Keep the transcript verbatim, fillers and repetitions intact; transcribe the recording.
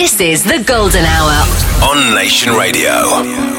This is the Golden Hour on Nation Radio.